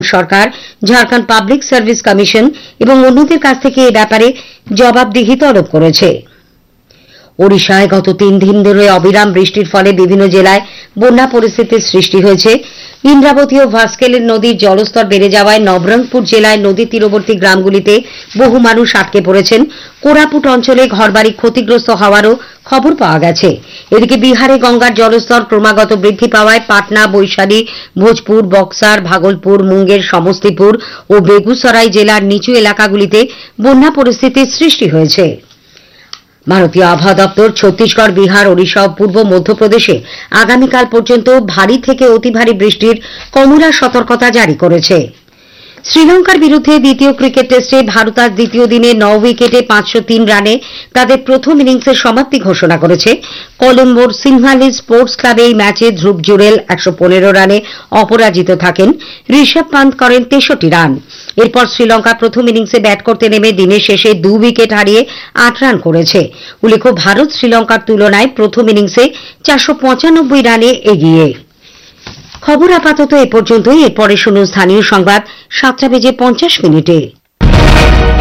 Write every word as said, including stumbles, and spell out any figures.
সরকার, Jharkhand public service commission এবং অন্যদের কাছ থেকে এ ব্যাপারে জবাবদিহি তলব করেছে। ওড়িশায় গত তিন দিন ধরে অবিরাম বৃষ্টির ফলে বিভিন্ন জেলায় বন্যা পরিস্থিতির সৃষ্টি হয়েছে। ইন্দ্রাবতী ও ভাস্কেলের নদীর জলস্তর বেড়ে যাওয়ায় নবরঙ্গপুর জেলায় নদী তীরবর্তী গ্রামগুলিতে বহু মানুষ আটকে পড়েছেন। কোরাপুট অঞ্চলে ঘরবাড়ি ক্ষতিগ্রস্ত হওয়ারও খবর পাওয়া গেছে। এদিকে বিহারে গঙ্গার জলস্তর ক্রমাগত বৃদ্ধি পাওয়ায় পাটনা, বৈশালী, ভোজপুর, বক্সার, ভাগলপুর, মুঙ্গের, সমস্তিপুর ও বেগুসরাই জেলার নিচু এলাকাগুলিতে বন্যা পরিস্থিতির সৃষ্টি হয়েছে। ভারতীয় আবহাওয়া দপ্তর ছত্তিশগড়, বিহার, ওড়িশা ও পূর্ব মধ্যপ্রদেশে আগামীকাল পর্যন্ত ভারী থেকে অতি ভারী বৃষ্টির কমলা সতর্কতা জারি করেছে। শ্রীলঙ্কার বিরুদ্ধে দ্বিতীয় ক্রিকেট টেস্টে ভারত আজ দ্বিতীয় দিনে ন উইকেটে পাঁচশো তিন রানে তাদের প্রথম ইনিংসের সমাপ্তি ঘোষণা করেছে। কলম্বোর সিংহালি স্পোর্টস ক্লাবে এই ম্যাচে ধ্রুব জুরেল একশো পনেরো রানে অপরাজিত থাকেন। ঋষভ পান্ত করেন তেষট্টি রান। এরপর শ্রীলঙ্কা প্রথম ইনিংসে ব্যাট করতে নেমে দিনের শেষে দু উইকেট হারিয়ে আট রান করেছে। উল্লেখ্য, ভারত শ্রীলঙ্কার তুলনায় প্রথম ইনিংসে চারশো পঁচানব্বই রানে এগিয়ে। খবর আপাতত এ পর্যন্তই। এরপরে শুনুন স্থানীয় সংবাদ সাতটা বেজে পঞ্চাশ মিনিটে।